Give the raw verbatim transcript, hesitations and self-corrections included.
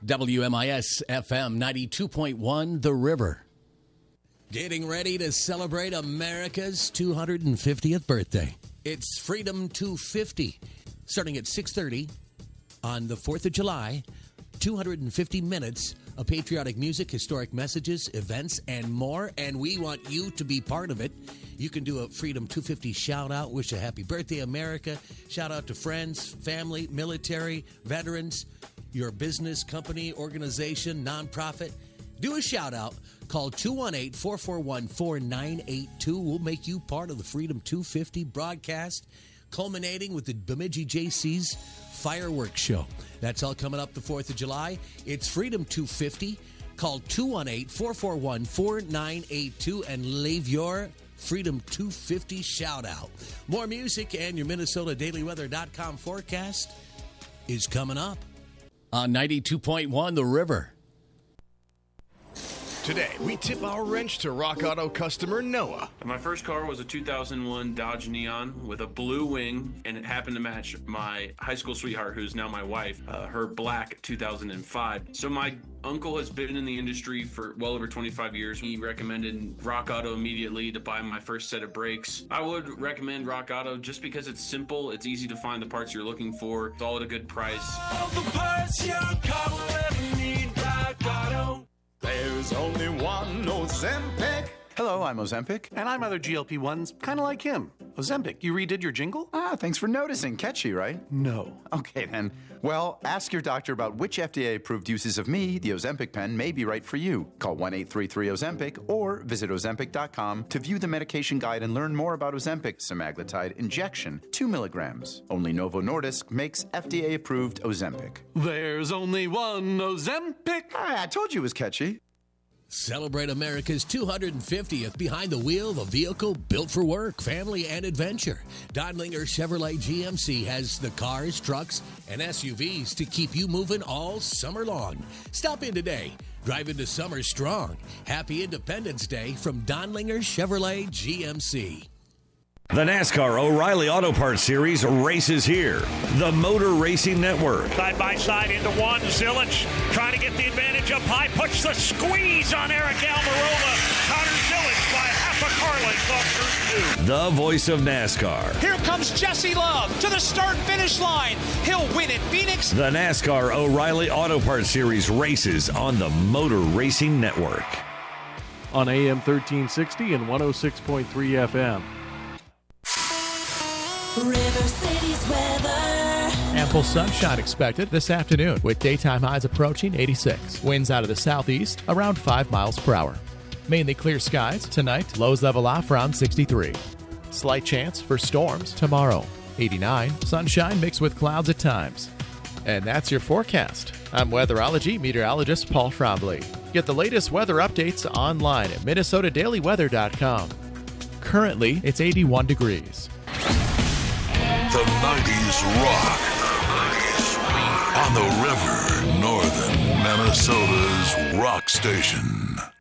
W M I S F M ninety-two point one, The River. Getting ready to celebrate America's two hundred fiftieth birthday. It's Freedom two fifty, starting at six thirty on the fourth of July. two hundred fifty minutes of patriotic music, historic messages, events, and more. And we want you to be part of it. You can do a Freedom two fifty shout-out, wish a happy birthday, America. Shout-out to friends, family, military, veterans, your business, company, organization, nonprofit. Do a shout-out. Call two one eight, four four one, four nine eight two. We'll make you part of the Freedom two fifty broadcast, culminating with the Bemidji J C's fireworks show. That's all coming up the fourth of July. It's Freedom two fifty. Call two one eight, four four one, four nine eight two and leave your Freedom two fifty shout-out. More music and your Minnesota Daily Weather dot com forecast is coming up on ninety-two point one The River. Today, we tip our wrench to Rock Auto customer Noah. My first car was a two thousand one Dodge Neon with a blue wing, and it happened to match my high school sweetheart, who's now my wife, uh, her black two thousand five. So my uncle has been in the industry for well over twenty-five years. He recommended Rock Auto immediately to buy my first set of brakes. I would recommend Rock Auto just because it's simple, it's easy to find the parts you're looking for, it's all at a good price. All the parts your car will ever need, Rock Auto. There's only one Ozempic. Hello, I'm Ozempic. And I'm other G L P ones, kind of like him. Ozempic, you redid your jingle? Ah, thanks for noticing. Catchy, right? No. Okay, then. Well, ask your doctor about which F D A-approved uses of me, the Ozempic pen, may be right for you. Call one eight three three Ozempic or visit Ozempic dot com to view the medication guide and learn more about Ozempic semaglutide injection, two milligrams. Only Novo Nordisk makes F D A-approved Ozempic. There's only one Ozempic. Ah, I told you it was catchy. Celebrate America's two hundred fiftieth behind the wheel of a vehicle built for work, family, and adventure. Dondlinger Chevrolet G M C has the cars, trucks, and S U Vs to keep you moving all summer long. Stop in today. Drive into summer strong. Happy Independence Day from Dondlinger Chevrolet G M C. The NASCAR O'Reilly Auto Parts Series races here. The Motor Racing Network. Side by side into one. Zilich trying to get the advantage up high. Puts the squeeze on Eric Almirola. Connor Zilich by half a car length off turn two. The voice of NASCAR. Here comes Jesse Love to the start-finish line. He'll win at Phoenix. The NASCAR O'Reilly Auto Parts Series races on the Motor Racing Network. On A M thirteen sixty and one oh six point three F M. River City's weather. Ample sunshine expected this afternoon with daytime highs approaching eighty-six. Winds out of the southeast around five miles per hour. Mainly clear skies tonight. Lows level off around sixty-three. Slight chance for storms tomorrow. eighty-nine. Sunshine mixed with clouds at times. And that's your forecast. I'm weatherology meteorologist Paul Frombley. Get the latest weather updates online at Minnesota Daily Weather dot com. Currently, it's eighty-one degrees. The nineties rock. On the river, northern Minnesota's rock station.